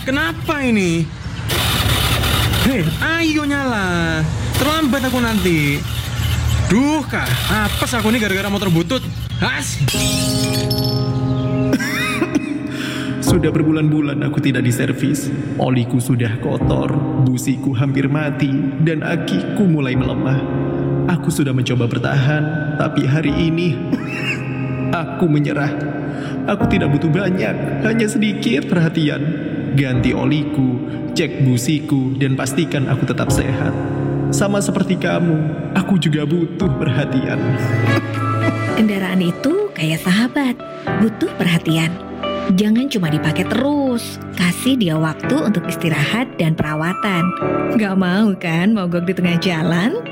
kenapa ini? Hei, ayo nyala. Terlambat aku nanti. Duh, Kak, apes aku nih gara-gara motor butut. Has. Sudah berbulan-bulan aku tidak diservis. Oliku sudah kotor, busiku hampir mati, dan akiku mulai melemah. Aku sudah mencoba bertahan, tapi hari ini aku menyerah. Aku tidak butuh banyak, hanya sedikit perhatian. Ganti oliku, cek busiku, dan pastikan aku tetap sehat. Sama seperti kamu, aku juga butuh perhatian. Kendaraan itu kayak sahabat, butuh perhatian. Jangan cuma dipakai terus, kasih dia waktu untuk istirahat dan perawatan. Gak mau kan mogok di tengah jalan?